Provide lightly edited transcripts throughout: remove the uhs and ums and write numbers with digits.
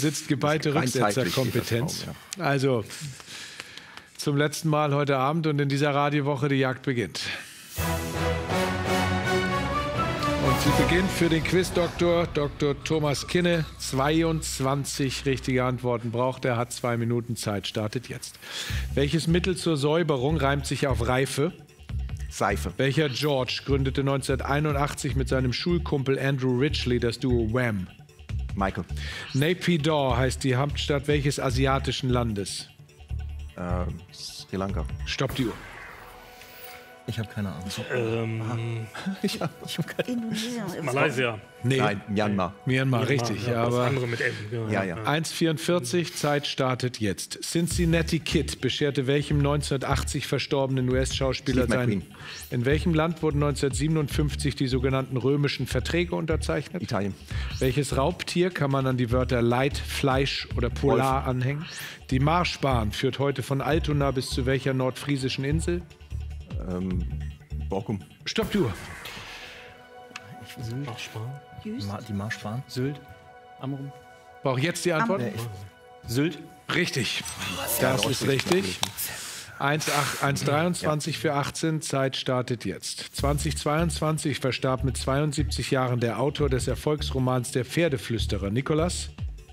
besitzt geballte Rücksetzerkompetenz. Also zum letzten Mal heute Abend und in dieser Radiowoche die Jagd beginnt. Und sie beginnt für den Quizdoktor, Dr. Thomas Kinne. 22 richtige Antworten braucht er, hat 2 Minuten Zeit, startet jetzt. Welches Mittel zur Säuberung reimt sich auf Reife? Seife. Welcher George gründete 1981 mit seinem Schulkumpel Andrew Ridgeley das Duo Wham? Michael. Naypyidaw heißt die Hauptstadt welches asiatischen Landes? Sri Lanka. Stopp die Uhr. Ich habe keine Ahnung. Ich hab keine Indonesien. Malaysia. Nee. Nein, Myanmar. Myanmar, richtig. Ja, das Aber andere mit M. Genau. Ja, ja. 1,44, Zeit startet jetzt. Cincinnati Kid bescherte welchem 1980 verstorbenen US-Schauspieler Steve sein... McQueen. In welchem Land wurden 1957 die sogenannten römischen Verträge unterzeichnet? Italien. Welches Raubtier kann man an die Wörter Leid, Fleisch oder Polar anhängen? Die Marschbahn führt heute von Altona bis zu welcher nordfriesischen Insel? Borkum. Stopp die Uhr. Sylt. Die Marschbahn. Sylt. Amrum. Brauche ich jetzt die Antwort? Sylt. Richtig. Das ist richtig. 1,23 für 18. Zeit startet jetzt. 2022 verstarb mit 72 Jahren der Autor des Erfolgsromans Der Pferdeflüsterer. Nicolas?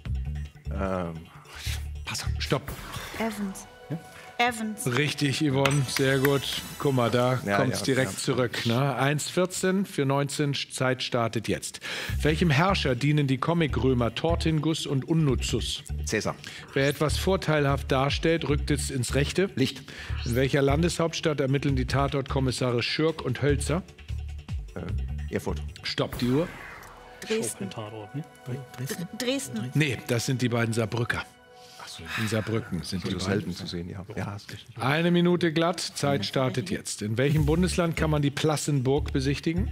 Pass. Stopp. Evans. Evans. Richtig, Yvonne. Sehr gut. Guck mal, da Ja, kommt es ja, direkt ja. zurück. Ne? 1,14 für 19. Zeit startet jetzt. Welchem Herrscher dienen die Comic-Römer Tortingus und Unnutsus? Cäsar. Wer etwas vorteilhaft darstellt, rückt es ins Rechte. Licht. In welcher Landeshauptstadt ermitteln die Tatortkommissare Schürk und Hölzer? Erfurt. Stopp die Uhr. Dresden. Tatort, ne? Dresden. Nee, das sind die beiden Saarbrücker. In Saarbrücken sind die So beiden. selten zu sehen, ja. Ja, hast recht. 1 Minute glatt, Zeit startet jetzt. In welchem Bundesland kann man die Plassenburg besichtigen?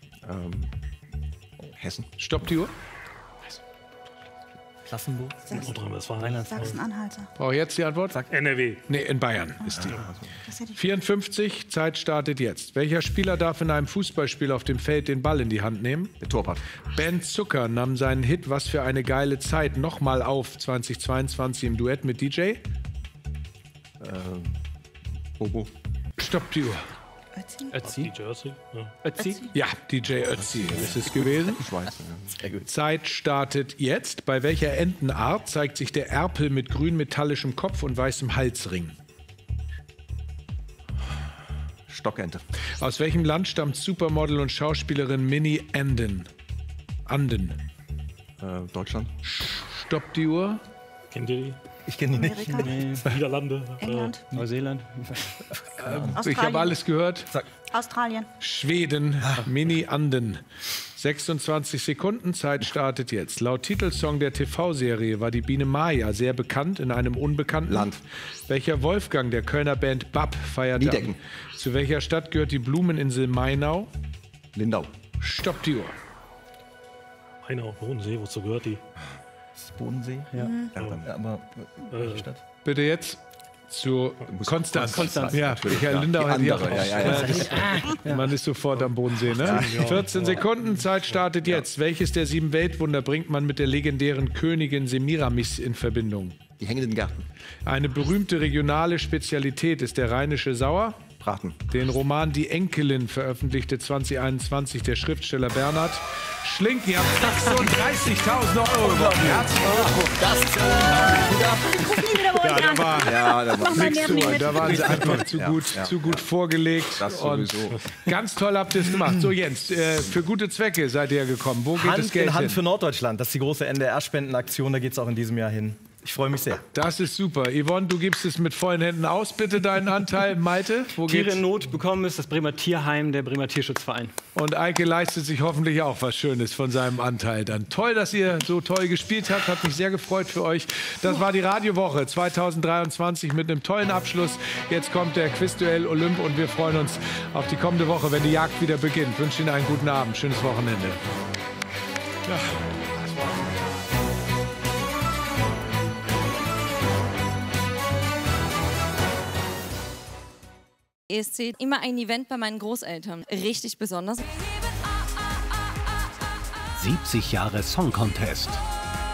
Hessen. Stopp die Uhr. Klassenburg. Nordrhein-Westfalen. Sachsen-Anhalter. Brauche ich jetzt die Antwort? NRW. Nee, in Bayern ist die. Das hätte ich 54, Zeit startet jetzt. Welcher Spieler darf in einem Fußballspiel auf dem Feld den Ball in die Hand nehmen? Der Torwart. Ben Zucker nahm seinen Hit Was für eine geile Zeit nochmal auf 2022 im Duett mit DJ. Bobo. Stopp die Uhr. Ötzi. Die Jersey. Ja. Ötzi. Ja, DJ Ötzi ist es gewesen. Ich weiß. Ja. Zeit startet jetzt. Bei welcher Entenart zeigt sich der Erpel mit grün-metallischem Kopf und weißem Halsring? Stockente. Aus welchem Land stammt Supermodel und Schauspielerin Minnie Anden? Deutschland. Stopp die Uhr. Kennt ihr die? Ich kenne die nicht. Amerika. Niederlande. England. Neuseeland. Ich habe alles gehört. Australien. Schweden, Minnie Anden. 26 Sekunden, Zeit startet jetzt. Laut Titelsong der TV-Serie war die Biene Maya sehr bekannt in einem unbekannten Land. Welcher Wolfgang der Kölner Band BAP feierte? Niedecken. Zu welcher Stadt gehört die Blumeninsel Mainau? Lindau. Stopp die Uhr. Mainau, Bodensee, wozu gehört die? Bodensee. Ja. Aber Stadt. Bitte jetzt zu Konstanz. Konstanz. Ja, Michael Lindau Die hat die andere, ja. Man ist sofort am Bodensee, ne? 14 Sekunden, Zeit startet jetzt. Welches der 7 Weltwunder bringt man mit der legendären Königin Semiramis in Verbindung? Die hängenden Gärten. Eine berühmte regionale Spezialität ist der rheinische Sauer. Braten. Den Roman Die Enkelin veröffentlichte 2021 der Schriftsteller Bernhard Schlink. Ihr habt 36.000 Euro gewonnen. Herzlichen Glückwunsch. Ja, da war nichts zu holen. Da waren sie einfach zu gut vorgelegt. Das Und sowieso. ganz toll habt ihr es gemacht. So Jens, für gute Zwecke seid ihr gekommen. Wo geht das Hand Geld in Hand hin? für Norddeutschland. Das ist die große NDR-Spendenaktion. Da geht es auch in diesem Jahr hin. Ich freue mich sehr. Das ist super. Yvonne, du gibst es mit vollen Händen aus. Bitte deinen Anteil. Malte, wo Tiere geht's? in Not bekommen ist das Bremer Tierheim, der Bremer Tierschutzverein. Und Eike leistet sich hoffentlich auch was Schönes von seinem Anteil dann. Toll, dass ihr so toll gespielt habt. Hat mich sehr gefreut für euch. Das war die Radiowoche 2023 mit einem tollen Abschluss. Jetzt kommt der Quizduell Olymp und wir freuen uns auf die kommende Woche, wenn die Jagd wieder beginnt. Ich wünsche Ihnen einen guten Abend. Schönes Wochenende. Ja. ESC, immer ein Event bei meinen Großeltern. Richtig besonders. 70 Jahre Song Contest.